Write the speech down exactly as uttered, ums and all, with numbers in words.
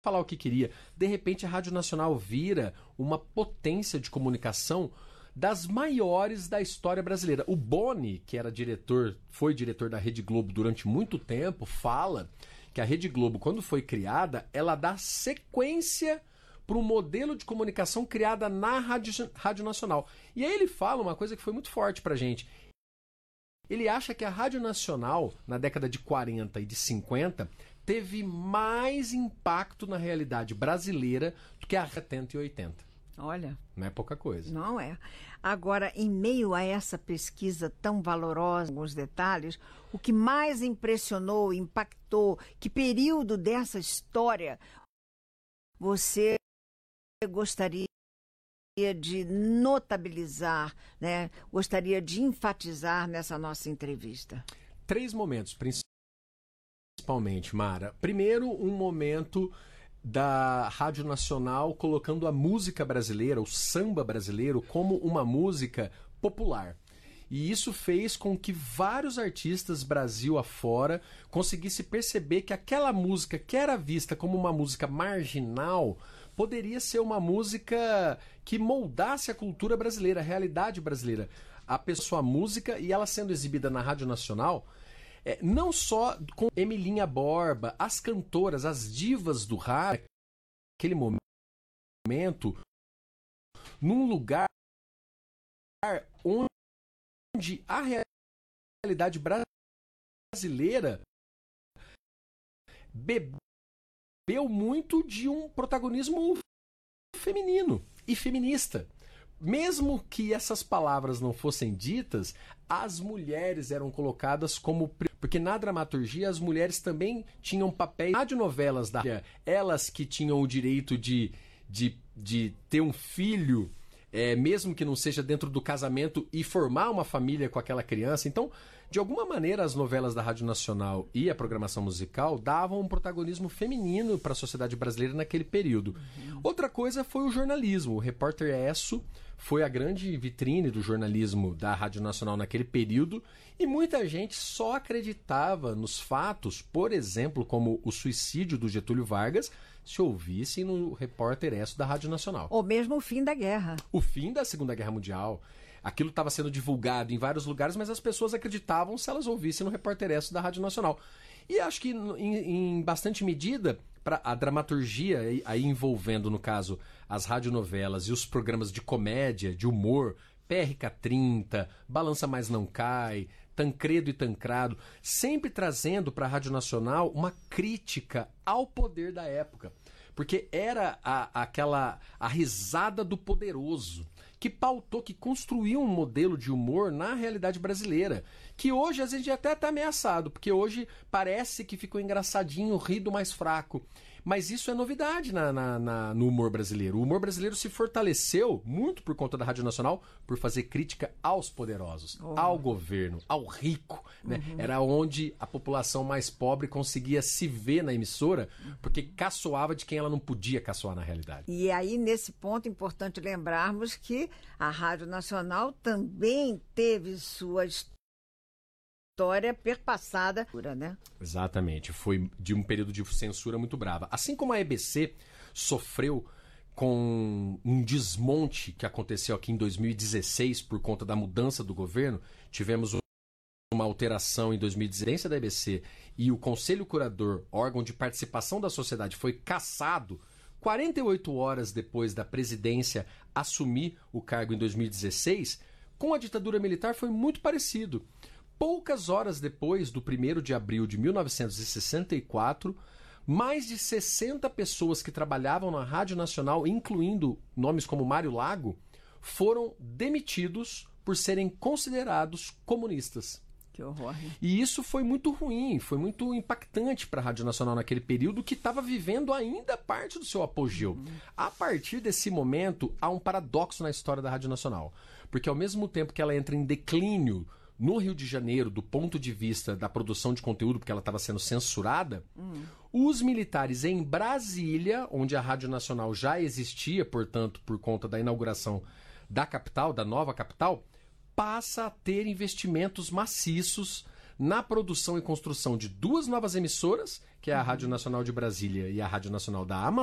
falar o que queria. De repente a Rádio Nacional vira uma potência de comunicação das maiores da história brasileira. O Boni, que era diretor, foi diretor da Rede Globo durante muito tempo, fala que a Rede Globo, quando foi criada, ela dá sequência para um modelo de comunicação criada na Rádio, Rádio Nacional. E aí ele fala uma coisa que foi muito forte pra gente. Ele acha que a Rádio Nacional, na década de quarenta e de cinquenta, teve mais impacto na realidade brasileira do que a setenta e oitenta. Olha. Não é pouca coisa. Não é. Agora, em meio a essa pesquisa tão valorosa, alguns detalhes, o que mais impressionou, impactou, que período dessa história você gostaria de notabilizar, né? Gostaria de enfatizar nessa nossa entrevista? Três momentos, principalmente, Mara. Primeiro, um momento da Rádio Nacional colocando a música brasileira, o samba brasileiro, como uma música popular. E isso fez com que vários artistas Brasil afora conseguissem perceber que aquela música que era vista como uma música marginal poderia ser uma música que moldasse a cultura brasileira, a realidade brasileira. A pessoa, a música, e ela sendo exibida na Rádio Nacional, é, não só com Emilinha Borba, as cantoras, as divas do rádio, naquele momento, num lugar onde a realidade brasileira bebeu muito de um protagonismo feminino e feminista. Mesmo que essas palavras não fossem ditas, as mulheres eram colocadas como... Porque na dramaturgia as mulheres também tinham papéis... Radionovelas da... Elas que tinham o direito de, de, de ter um filho... É, mesmo que não seja dentro do casamento, e formar uma família com aquela criança. Então, de alguma maneira, as novelas da Rádio Nacional e a programação musical davam um protagonismo feminino para a sociedade brasileira naquele período. Uhum. Outra coisa foi o jornalismo. O Repórter Esso foi a grande vitrine do jornalismo da Rádio Nacional naquele período, e muita gente só acreditava nos fatos, por exemplo, como o suicídio do Getúlio Vargas, se ouvissem no Repórter Esso da Rádio Nacional. Ou mesmo o fim da guerra. O fim da Segunda Guerra Mundial. Aquilo estava sendo divulgado em vários lugares, mas as pessoas acreditavam se elas ouvissem no Repórter Esso da Rádio Nacional. E acho que, em, em bastante medida, para a dramaturgia, aí envolvendo, no caso, as radionovelas e os programas de comédia, de humor, P R K trinta, Balança Mais Não Cai, Tancredo e Tancrado, sempre trazendo para a Rádio Nacional uma crítica ao poder da época. Porque era a, aquela a risada do poderoso, que pautou, que construiu um modelo de humor na realidade brasileira, que hoje a gente até está ameaçado, porque hoje parece que ficou engraçadinho, rir do mais fraco. Mas isso é novidade na, na, na, no humor brasileiro. O humor brasileiro se fortaleceu muito por conta da Rádio Nacional, por fazer crítica aos poderosos, oh. ao governo, ao rico. Né? Uhum. Era onde a população mais pobre conseguia se ver na emissora, porque caçoava de quem ela não podia caçoar na realidade. E aí, nesse ponto, é importante lembrarmos que a Rádio Nacional também teve sua história perpassada, né? Exatamente, foi de um período de censura muito brava. Assim como a E B C sofreu com um desmonte que aconteceu aqui em dois mil e dezesseis por conta da mudança do governo, tivemos uma alteração em dois mil e dezesseis da E B C e o Conselho Curador, órgão de participação da sociedade, foi cassado quarenta e oito horas depois da presidência assumir o cargo em dois mil e dezesseis. Com a ditadura militar foi muito parecido. Poucas horas depois do primeiro de abril de mil novecentos e sessenta e quatro, mais de sessenta pessoas que trabalhavam na Rádio Nacional, incluindo nomes como Mário Lago, foram demitidos por serem considerados comunistas. Que horror. E isso foi muito ruim, foi muito impactante para a Rádio Nacional naquele período, que estava vivendo ainda parte do seu apogeu. Uhum. A partir desse momento, há um paradoxo na história da Rádio Nacional. Porque ao mesmo tempo que ela entra em declínio no Rio de Janeiro, do ponto de vista da produção de conteúdo, porque ela estava sendo censurada, hum. os militares em Brasília, onde a Rádio Nacional já existia, portanto, por conta da inauguração da capital, da nova capital, passa a ter investimentos maciços na produção e construção de duas novas emissoras que é a Rádio Nacional de Brasília e a Rádio Nacional da Amazônia,